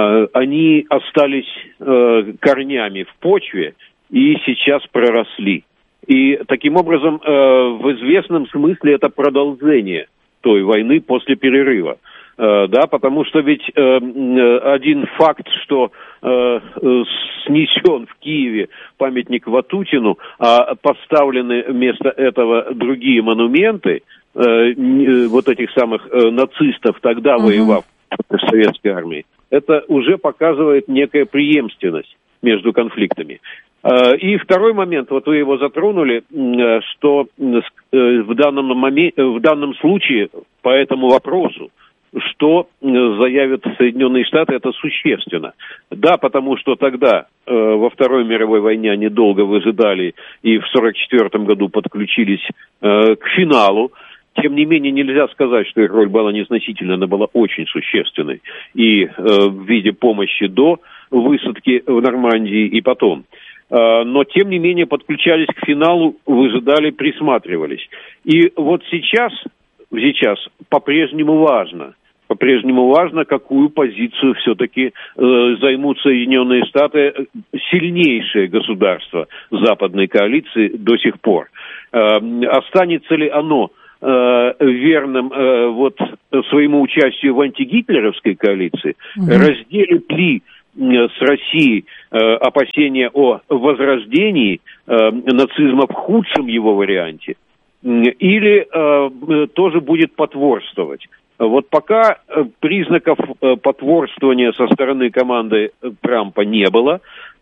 они остались э, корнями в почве и сейчас проросли. И таким образом, э, в известном смысле это продолжение той войны после перерыва. Э, да, потому что ведь э, один факт, что э, снесен в Киеве памятник Ватутину, а поставлены вместо этого другие монументы э, вот этих самых э, нацистов, тогда uh-huh. воевав в советской армии, это уже показывает некая преемственность между конфликтами. И второй момент, вот вы его затронули, что в данном моменте, в данном случае по этому вопросу, что заявят Соединенные Штаты, это существенно. Да, потому что тогда во Второй мировой войне они долго выжидали и в сорок четвёртом году подключились к финалу. Тем не менее, нельзя сказать, что их роль была незначительной, она была очень существенной. И э, в виде помощи до высадки в Нормандии, и потом. но, тем не менее, подключались к финалу, выжидали, присматривались. И вот сейчас, сейчас по-прежнему важно, по-прежнему важно, какую позицию все-таки э, займут Соединенные Штаты, сильнейшее государство западной коалиции до сих пор. Э, останется ли оно э, верным э, вот, своему участию в антигитлеровской коалиции? Mm-hmm. Разделит ли э, с Россией э, опасения о возрождении э, нацизма в худшем его варианте? Или э, тоже будет потворствовать? Вот пока признаков потворствования со стороны команды Трампа не было,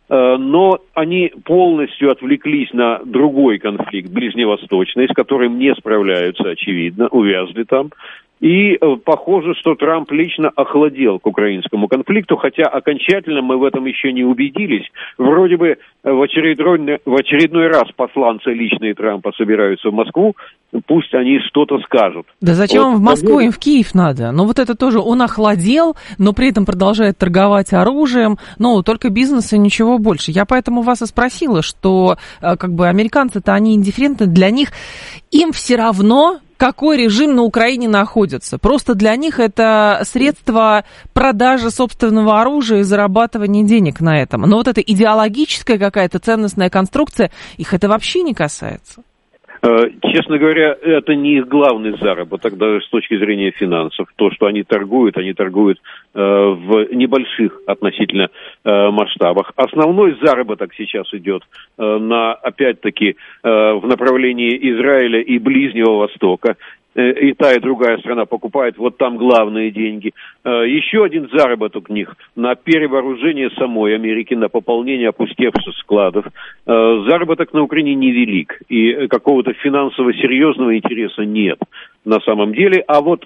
но они полностью отвлеклись на другой конфликт, ближневосточный, с которым не справляются, очевидно, увязли там. И похоже, что Трамп лично охладел к украинскому конфликту, хотя окончательно мы в этом еще не убедились. Вроде бы в очередной, в очередной раз посланцы личные Трампа собираются в Москву, пусть они что-то скажут. Да зачем вот, им в Москву, им в Киев надо? Ну вот это тоже, он охладел, но при этом продолжает торговать оружием, но только бизнес и ничего больше. Я поэтому вас и спросила, что как бы американцы-то они индифферентны, для них им все равно, какой режим на Украине находится. Просто для них это средство продажи собственного оружия и зарабатывания денег на этом. Но вот эта идеологическая какая-то ценностная конструкция, их это вообще не касается. Честно говоря, это не их главный заработок, даже с точки зрения финансов. То, что они торгуют, они торгуют э, в небольших относительно э, масштабах. Основной заработок сейчас идет э, на, опять-таки, э, в направлении Израиля и Ближнего Востока. И та, и другая страна покупает, вот там главные деньги. Еще один заработок у них на перевооружение самой Америки, на пополнение опустевших складов. Заработок на Украине невелик, и какого-то финансово серьезного интереса нет на самом деле. А вот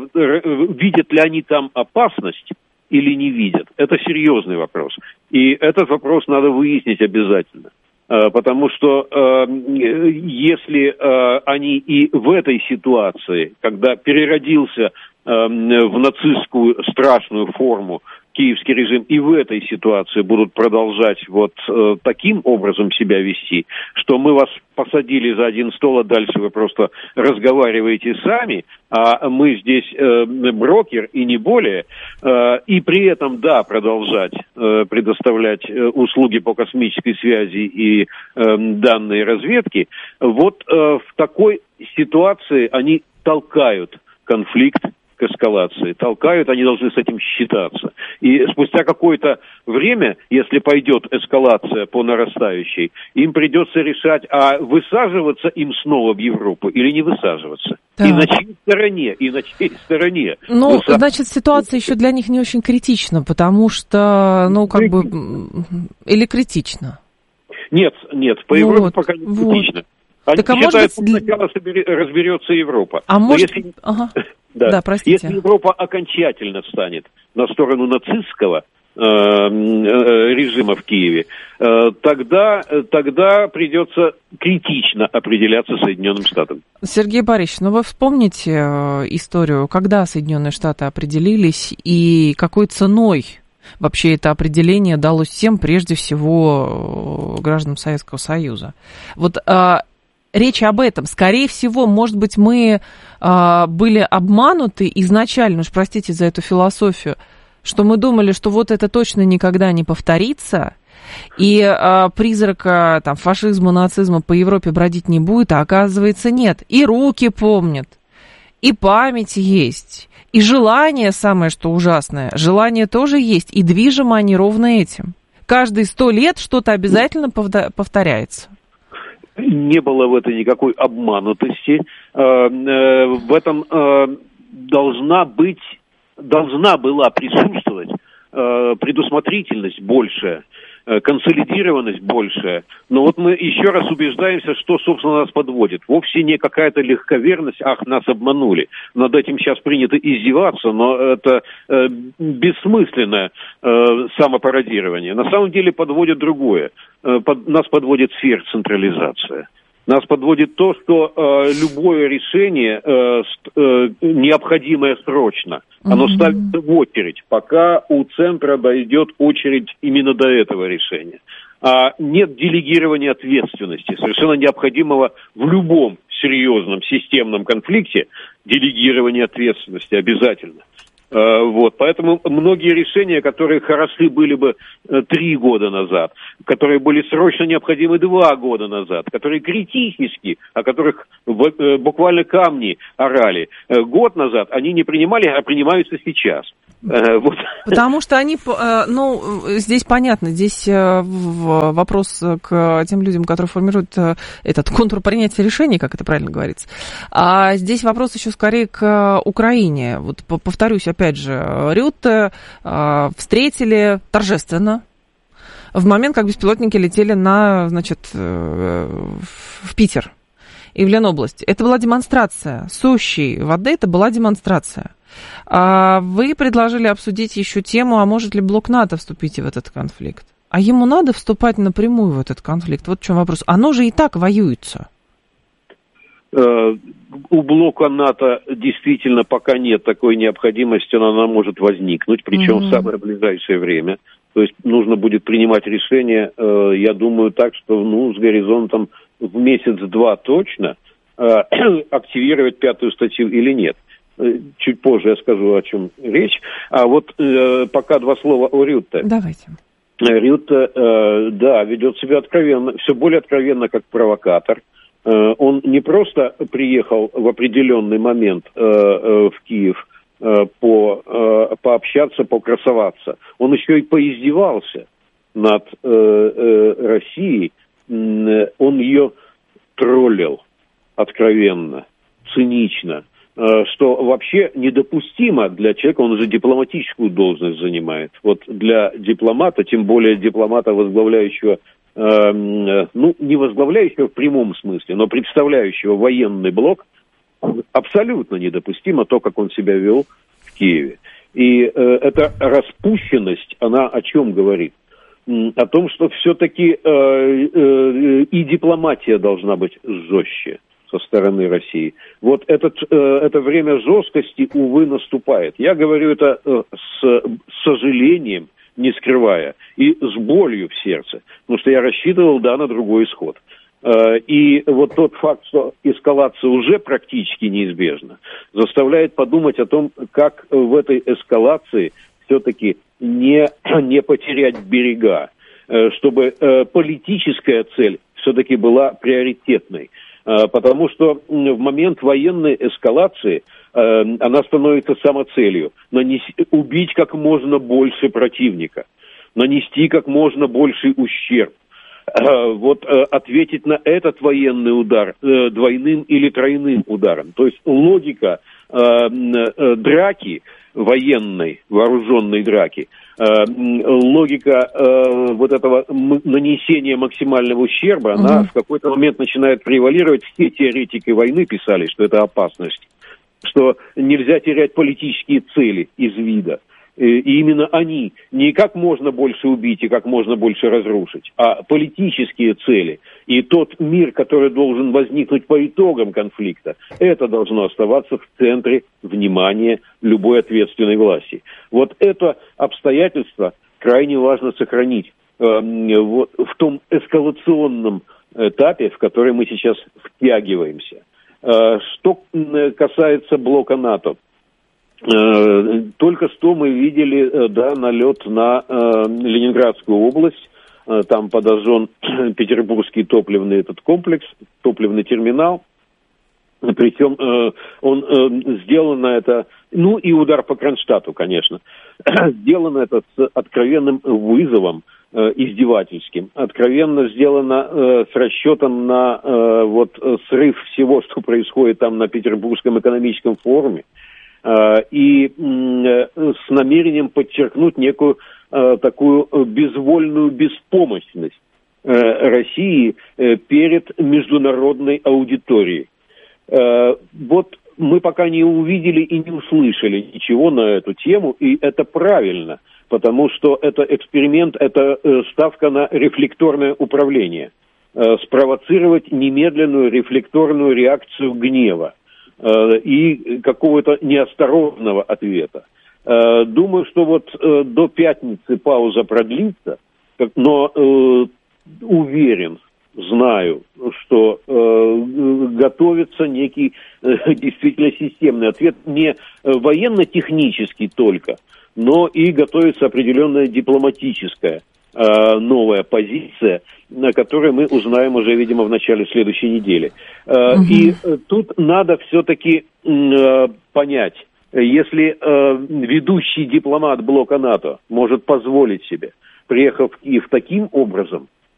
видят ли они там опасность или не видят, это серьезный вопрос. И этот вопрос надо выяснить обязательно. Потому что э, если э, они и в этой ситуации, когда переродился э, в нацистскую страшную форму киевский режим, и в этой ситуации будут продолжать вот э, таким образом себя вести, что мы вас посадили за один стол, а дальше вы просто разговариваете сами, а мы здесь э, брокер и не более, э, и при этом, да, продолжать э, предоставлять э, услуги по космической связи и э, данные разведки, вот э, в такой ситуации они толкают конфликт к эскалации, толкают, они должны с этим считаться. И спустя какое-то время, если пойдет эскалация по нарастающей, им придется решать, а высаживаться им снова в Европу или не высаживаться. Да. И на чьей стороне, и на чьей стороне. Ну, Высаж... значит, ситуация еще для них не очень критична, потому что, ну, как бы, или критична? Нет, нет, по Европе вот, пока не критично. Вот. Они так, а считают, что быть... сначала разберется Европа. А Но может... если... Ага. Да. Да, простите. Если Европа окончательно встанет на сторону нацистского э, режима в Киеве, э, тогда, тогда придется критично определяться Соединенным Штатам. Сергей Борисович, ну вы вспомните историю, когда Соединенные Штаты определились и какой ценой вообще это определение далось всем, прежде всего гражданам Советского Союза. Вот а, речь об этом. Скорее всего, может быть, мы а, были обмануты изначально, уж простите за эту философию, что мы думали, что вот это точно никогда не повторится, и а, призрака там, фашизма, нацизма по Европе бродить не будет, а оказывается нет. И руки помнят, и память есть, и желание, самое что ужасное, желание тоже есть, и движимы они ровно этим. Каждые сто лет что-то обязательно повторяется. Не было в этой никакой обманутости. В этом должна быть, должна была присутствовать предусмотрительность большая, консолидированность большая. Но вот мы еще раз убеждаемся, что, собственно, нас подводит. Вовсе не какая-то легковерность, ах, нас обманули. Над этим сейчас принято издеваться, но это э, бессмысленное э, самопародирование. На самом деле подводит другое. Э, под, нас подводит сверхцентрализация. Нас подводит то, что э, любое решение э, э, необходимое срочно. Оно mm-hmm. ставится в очередь, пока у центра дойдет очередь именно до этого решения. А нет делегирования ответственности, совершенно необходимого в любом серьезном системном конфликте делегирование ответственности обязательно. Вот, поэтому многие решения, которые хороши были бы три года назад, которые были срочно необходимы два года назад, которые критически, о которых буквально камни орали год назад, они не принимали, а принимаются сейчас. Вот. Потому что они, ну, здесь понятно, здесь вопрос к тем людям, которые формируют этот контур принятия решений, как это правильно говорится. А здесь вопрос еще скорее к Украине. Вот повторюсь, опять же, Рютте встретили торжественно в момент, как беспилотники летели на, значит, в Питер и в Ленобласть. Это была демонстрация сущей воды, это была демонстрация. А вы предложили обсудить еще тему, а может ли блок НАТО вступить в этот конфликт? А ему надо вступать напрямую в этот конфликт? Вот в чем вопрос. Оно же и так воюется. У блока НАТО действительно пока нет такой необходимости, но она может возникнуть, причем mm-hmm. в самое ближайшее время. То есть нужно будет принимать решение, я думаю, так, что ну, с горизонтом в месяц-два точно активировать пятую статью или нет. Чуть позже я скажу, о чем речь. А вот э, пока два слова о Рютте. Давайте. Рютте, э, да, ведет себя откровенно, все более откровенно, как провокатор. Э, он не просто приехал в определенный момент э, э, в Киев э, по, э, пообщаться, покрасоваться. Он еще и поиздевался над э, э, Россией. Э, он ее троллил откровенно, цинично. Что вообще недопустимо для человека, он уже дипломатическую должность занимает. Вот для дипломата, тем более дипломата, возглавляющего, э, ну, не возглавляющего в прямом смысле, но представляющего военный блок, абсолютно недопустимо то, как он себя вел в Киеве. И э, эта распущенность, она о чем говорит? О том, что все-таки э, э, и дипломатия должна быть жестче со стороны России. Вот этот, э, это время жесткости, увы, наступает. Я говорю это э, с сожалением, не скрывая, и с болью в сердце, потому что я рассчитывал, да, на другой исход. Э, и вот тот факт, что эскалация уже практически неизбежна, заставляет подумать о том, как в этой эскалации все-таки не, не потерять берега, э, чтобы э, политическая цель все-таки была приоритетной. Потому что в момент военной эскалации э, она становится самоцелью. Нанести, убить как можно больше противника, нанести как можно больший ущерб. Э, вот э, ответить на этот военный удар э, двойным или тройным ударом. То есть логика э, э, драки, военной, вооруженной драки, э, логика э, вот этого нанесения максимального ущерба, угу. она в какой-то момент начинает превалировать. Все теоретики войны писали, что это опасность, что нельзя терять политические цели из вида. И именно они не как можно больше убить и как можно больше разрушить, а политические цели. И тот мир, который должен возникнуть по итогам конфликта, это должно оставаться в центре внимания любой ответственной власти. Вот это обстоятельство крайне важно сохранить э, вот, в том эскалационном этапе, в который мы сейчас втягиваемся. Э, что касается блока НАТО. Только что мы видели, да, налет на э, Ленинградскую область. Э, там подожжен петербургский топливный этот комплекс, топливный терминал. Причем э, он э, сделано это, ну и удар по Кронштадту, конечно. Сделано это с откровенным вызовом, э, издевательским. Откровенно сделано э, с расчетом на э, вот срыв всего, что происходит там на Петербургском экономическом форуме. И с намерением подчеркнуть некую такую безвольную беспомощность России перед международной аудиторией. Вот мы пока не увидели и не услышали ничего на эту тему, и это правильно, потому что это эксперимент, это ставка на рефлекторное управление. спровоцировать немедленную рефлекторную реакцию гнева и какого-то неосторожного ответа. Думаю, что вот до пятницы пауза продлится, но уверен, знаю, что готовится некий действительно системный ответ, не военно-технический только, но и готовится определенная дипломатическая новая позиция, на которой мы узнаем уже, видимо, в начале следующей недели. Uh-huh. И тут надо все-таки понять, если ведущий дипломат блока НАТО может позволить себе, приехав в Киев таким образом,